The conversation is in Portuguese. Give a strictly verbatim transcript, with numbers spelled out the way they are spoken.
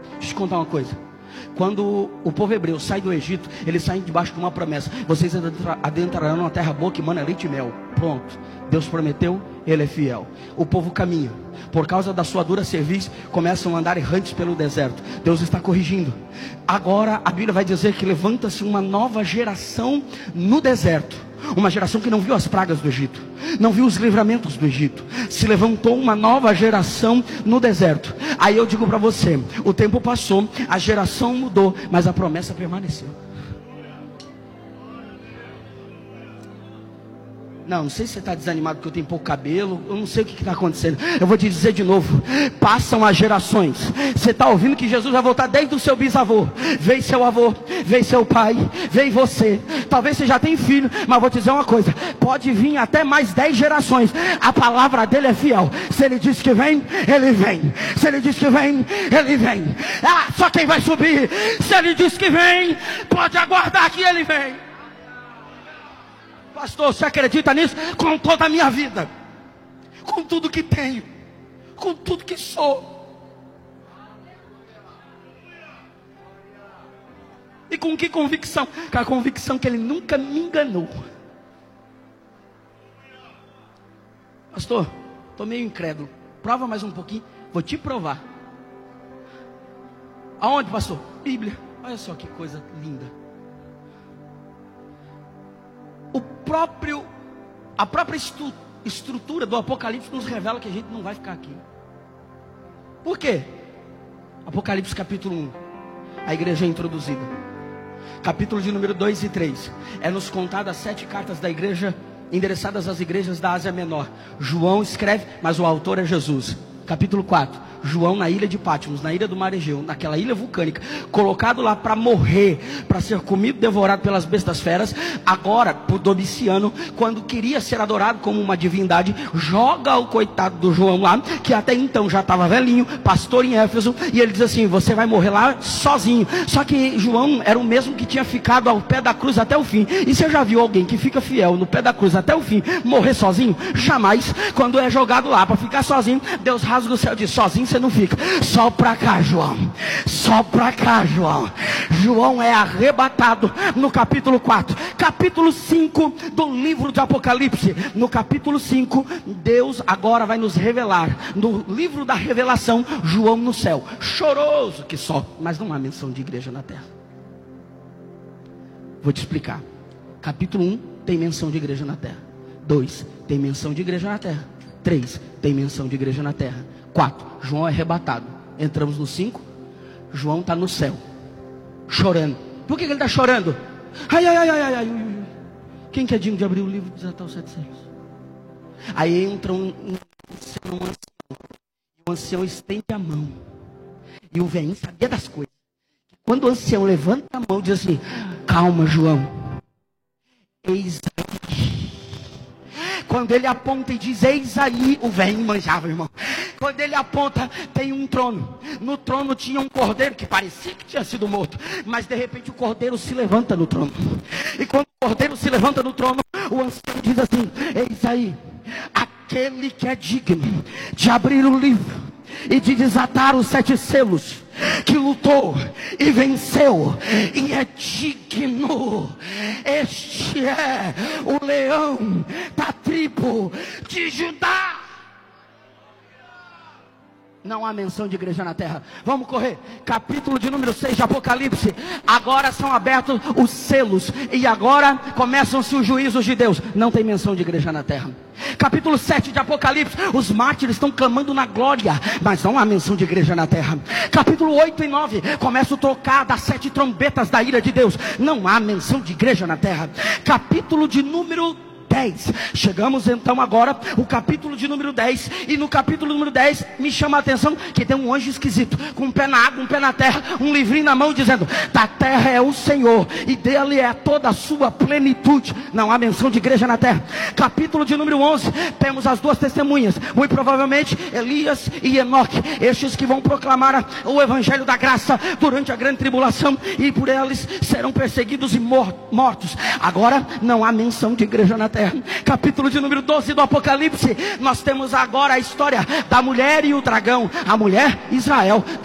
Deixa eu te contar uma coisa. Quando o povo hebreu sai do Egito, eles saem debaixo de uma promessa: vocês adentrarão uma terra boa que mana leite e mel. Pronto, Deus prometeu, Ele é fiel. O povo caminha, por causa da sua dura cerviz, começam a andar errantes pelo deserto. Deus está corrigindo. Agora a Bíblia vai dizer que levanta-se uma nova geração no deserto. Uma geração que não viu as pragas do Egito, não viu os livramentos do Egito. Se levantou uma nova geração no deserto. Aí eu digo para você, o tempo passou, a geração mudou, mas a promessa permaneceu. Não, não sei se você está desanimado porque eu tenho pouco cabelo. Eu não sei o que está acontecendo. Eu vou te dizer de novo. Passam as gerações. Você está ouvindo que Jesus vai voltar desde o seu bisavô. Vem seu avô, vem seu pai, vem você. Talvez você já tenha filho, mas vou te dizer uma coisa. Pode vir até mais dez gerações. A palavra dele é fiel. Se ele diz que vem, ele vem. Se ele diz que vem, ele vem. Ah, só quem vai subir. Se ele diz que vem, pode aguardar que ele vem. Pastor, você acredita nisso? Com toda a minha vida, com tudo que tenho, com tudo que sou. E com que convicção? Com a convicção que Ele nunca me enganou. Pastor, estou meio incrédulo. Prova mais um pouquinho, vou te provar. Aonde, pastor? Bíblia. Olha só que coisa linda. O próprio, a própria estu, estrutura do Apocalipse nos revela que a gente não vai ficar aqui. Por quê? Apocalipse capítulo um, a igreja é introduzida. Capítulo de número dois e três, é nos contado as sete cartas da igreja, endereçadas às igrejas da Ásia Menor. João escreve, mas o autor é Jesus. Capítulo quatro, João na ilha de Patmos, na ilha do Mar Egeu, naquela ilha vulcânica, colocado lá para morrer, para ser comido, devorado pelas bestas feras. Agora, por Domiciano, quando queria ser adorado como uma divindade, joga o coitado do João lá, que até então já estava velhinho, pastor em Éfeso, e ele diz assim: você vai morrer lá sozinho. Só que João era o mesmo que tinha ficado ao pé da cruz até o fim. E você já viu alguém que fica fiel no pé da cruz até o fim, morrer sozinho? Jamais. Quando é jogado lá para ficar sozinho, Deus rasga o céu e diz: sozinho você não fica. Só pra cá, João. Só pra cá, João. João é arrebatado no capítulo quatro. Capítulo cinco do livro de Apocalipse. No capítulo cinco, Deus agora vai nos revelar, no livro da revelação, João no céu, choroso que só. Mas não há menção de igreja na terra. Vou te explicar. Capítulo um tem menção de igreja na terra. dois tem menção de igreja na terra. três tem menção de igreja na terra. quatro, João é arrebatado. Entramos no cinco, João está no céu, chorando. Por que, que ele está chorando? Ai, ai, ai, ai, ai, ai. Quem que é digno de abrir o livro e desatar os sete selos? Aí entra um, um, um ancião. O ancião estende a mão. E o velhinho sabia das coisas. Quando o ancião levanta a mão, diz assim: calma, João. Eis aí. Quando ele aponta e diz: eis aí, o velho manjava, irmão. Quando ele aponta, tem um trono. No trono tinha um cordeiro que parecia que tinha sido morto, mas de repente o cordeiro se levanta no trono. E quando o cordeiro se levanta no trono, o ancião diz assim: eis aí, aquele que é digno de abrir o livro e de desatar os sete selos, que lutou e venceu e é digno. Este é o leão da tribo de Judá. Não há menção de igreja na terra. Vamos correr. Capítulo de número seis de Apocalipse. Agora são abertos os selos. E agora começam-se os juízos de Deus. Não tem menção de igreja na terra. Capítulo sete de Apocalipse. Os mártires estão clamando na glória, mas não há menção de igreja na terra. Capítulo oito e nove. Começa o tocar das sete trombetas da ira de Deus. Não há menção de igreja na terra. Capítulo de número dez. Chegamos então agora o capítulo de número dez. E no capítulo número dez me chama a atenção que tem um anjo esquisito, com um pé na água, um pé na terra, um livrinho na mão, dizendo: da terra é o Senhor e dele é toda a sua plenitude. Não há menção de igreja na terra. Capítulo de número onze, temos as duas testemunhas, muito provavelmente Elias e Enoque, estes que vão proclamar o evangelho da graça durante a grande tribulação, e por eles serão perseguidos e mortos. Agora não há menção de igreja na terra. Capítulo de número doze do Apocalipse, nós temos agora a história da mulher e o dragão. A mulher, Israel.